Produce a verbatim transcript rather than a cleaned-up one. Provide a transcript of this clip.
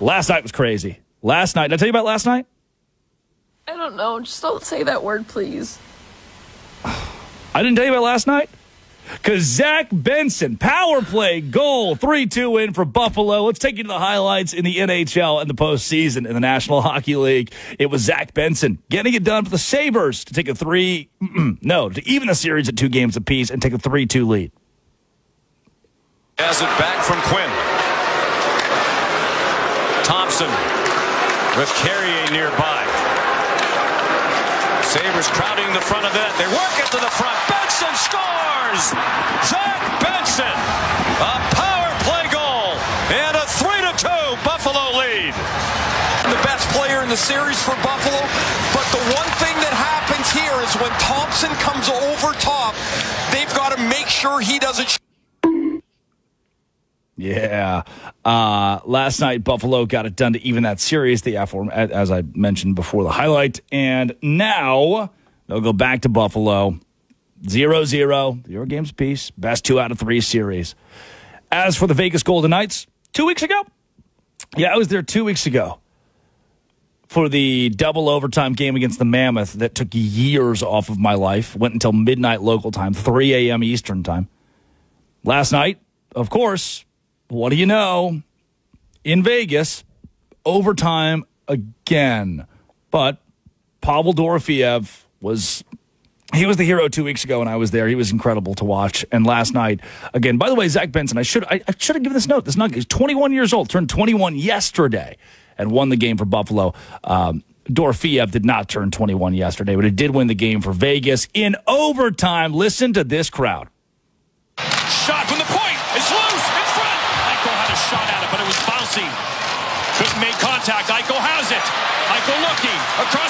Last night was crazy. Last night. Did I tell you about last night? I don't know. Just don't say that word, please. I didn't tell you about last night? Because Zach Benson, power play, goal, three two win for Buffalo. Let's take you to the highlights in the N H L and the postseason in the National Hockey League. It was Zach Benson getting it done for the Sabres to take a three, no, to even the series at two games apiece and take a three two lead. Has it back from Quinn. Thompson with Carrier nearby. Sabres crowding the front of that. They work it to the front. Benson scores! Zach Benson! A power play goal! And a three to two Buffalo lead. The best player in the series for Buffalo, but the one thing that happens here is when Thompson comes over top, they've got to make sure he doesn't... Yeah. Uh, last night, Buffalo got it done to even that series, the F, as I mentioned before the highlight. And now they'll go back to Buffalo. zero zero, zero games apiece. Best two out of three series. As for the Vegas Golden Knights, two weeks ago? Yeah, I was there two weeks ago for the double overtime game against the Mammoth that took years off of my life. Went until midnight local time, three a.m. Eastern time. Last night, of course... What do you know? In Vegas, overtime again. But Pavel Dorofeev was, he was the hero two weeks ago when I was there. He was incredible to watch. And last night, again, by the way, Zach Benson, I should I, I should have given this note. This nugget is twenty-one years old, turned twenty-one yesterday, and won the game for Buffalo. Um, Dorofeev did not turn twenty-one yesterday, but it did win the game for Vegas in overtime. Listen to this crowd. Shot from the point. It's loose. In front. Eichel had a shot at it, but it was bouncing. Couldn't make contact. Eichel has it. Eichel looking. Across